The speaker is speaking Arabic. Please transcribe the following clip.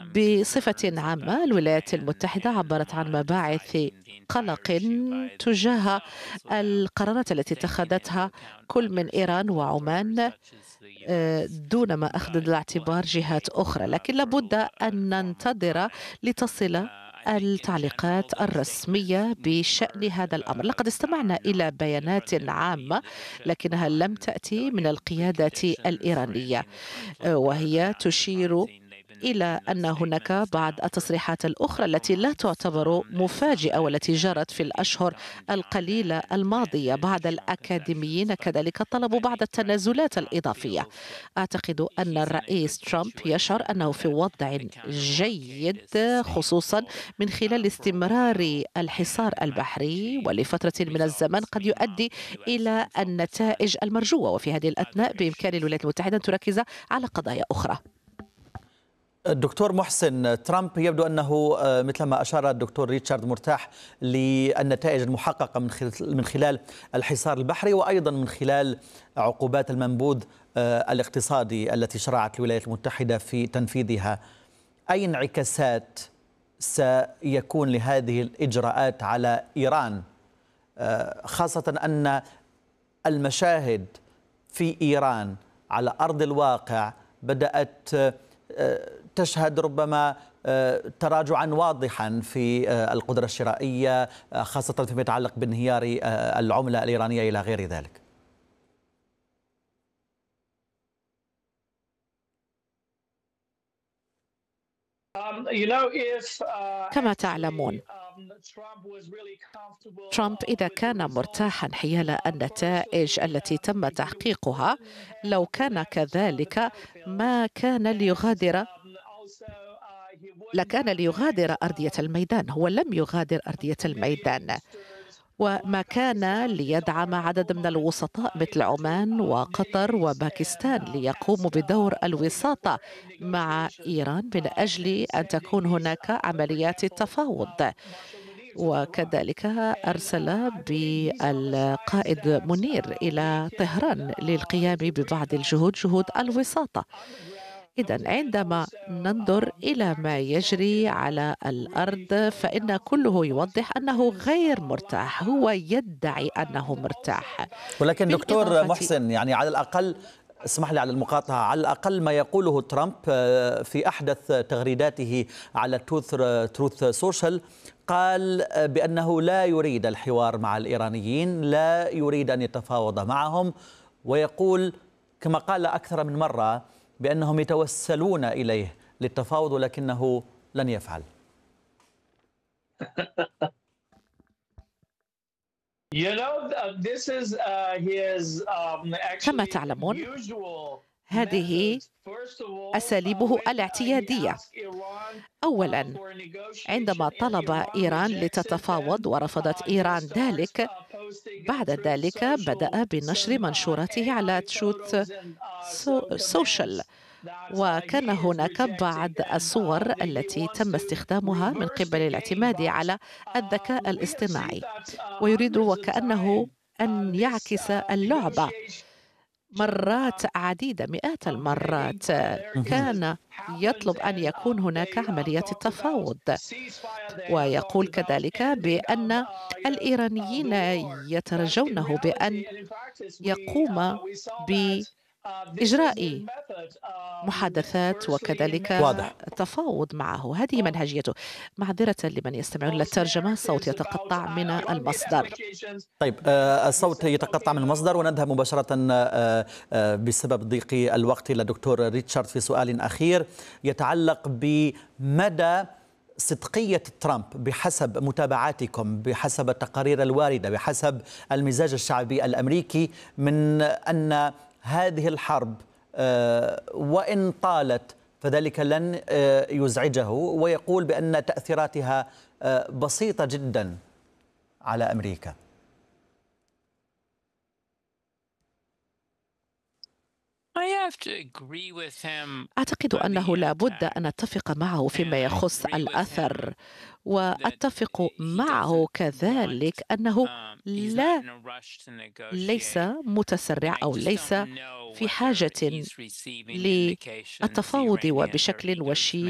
بصفة عامة الولايات المتحدة عبرت عن مباعث قلق تجاه القرارات التي اتخذتها كل من إيران وعمان دون ما أخذ الاعتبار جهات أخرى، لكن لابد أن ننتظر لتصل التعليقات الرسمية بشأن هذا الأمر. لقد استمعنا إلى بيانات عامة لكنها لم تأتي من القيادة الإيرانية، وهي تشير إلى أن هناك بعض التصريحات الأخرى التي لا تعتبر مفاجئة والتي جرت في الأشهر القليلة الماضية. بعض الأكاديميين كذلك طلبوا بعض التنازلات الإضافية. أعتقد أن الرئيس ترامب يشعر أنه في وضع جيد، خصوصا من خلال استمرار الحصار البحري ولفترة من الزمن قد يؤدي إلى النتائج المرجوة، وفي هذه الأثناء بإمكان الولايات المتحدة أن تركز على قضايا أخرى. الدكتور محسن، ترامب يبدو أنه مثل ما أشار الدكتور ريتشارد مرتاح للنتائج المحققة من خلال الحصار البحري، وأيضا من خلال عقوبات المنبوذ الاقتصادي التي شرعت الولايات المتحدة في تنفيذها. أي انعكاسات سيكون لهذه الإجراءات على إيران، خاصة أن المشاهد في إيران على أرض الواقع بدأت تشهد ربما تراجعا واضحا في القدرة الشرائية، خاصة فيما يتعلق بانهيار العملة الإيرانية إلى غير ذلك؟ كما تعلمون، ترامب إذا كان مرتاحا حيال النتائج التي تم تحقيقها، لو كان كذلك ما كان ليغادر أرضية الميدان. هو لم يغادر أرضية الميدان، وما كان ليدعم عدد من الوسطاء مثل عمان وقطر وباكستان ليقوموا بدور الوساطة مع إيران من أجل أن تكون هناك عمليات تفاوض. وكذلك أرسل بالقائد منير إلى طهران للقيام ببعض الجهود، جهود الوساطة. إذن عندما ننظر إلى ما يجري على الأرض فإن كله يوضح أنه غير مرتاح. هو يدعي أنه مرتاح، ولكن دكتور محسن، يعني على الأقل، اسمح لي على المقاطعة، على الأقل ما يقوله ترامب في أحدث تغريداته على تروث سوشيال، قال بأنه لا يريد الحوار مع الإيرانيين، لا يريد أن يتفاوض معهم، ويقول كما قال أكثر من مرة بأنهم يتوسلون إليه للتفاوض ولكنه لن يفعل. كما تعلمون، هذه أساليبه الاعتيادية. أولاً، عندما طلب إيران لتتفاوض ورفضت إيران ذلك، بعد ذلك بدأ بنشر منشوراته على تروث سوشيال، وكان هناك بعض الصور التي تم استخدامها من قبل الاعتماد على الذكاء الاصطناعي، ويريد وكأنه أن يعكس اللعبة مرات عديدة، مئات المرات. كان يطلب أن يكون هناك عمليات تفاوض، ويقول كذلك بأن الإيرانيين يترجونه بأن يقوم بإجراء محادثات وكذلك واضح. تفاوض معه. هذه منهجيته. معذرة لمن يستمعون للترجمة، الصوت يتقطع من المصدر. طيب، الصوت يتقطع من المصدر، ونذهب مباشرة بسبب ضيق الوقت إلى دكتور ريتشارد في سؤال أخير يتعلق بمدى صدقية ترامب بحسب متابعاتكم، بحسب التقارير الواردة، بحسب المزاج الشعبي الأمريكي، من أن هذه الحرب وإن طالت فذلك لن يزعجه، ويقول بأن تأثيراتها بسيطة جدا على أمريكا. أعتقد أنه لا بد أن نتفق معه فيما يخص الأثر، وأتفق معه كذلك أنه ليس متسرع أو ليس في حاجة للتفاوض وبشكل وشي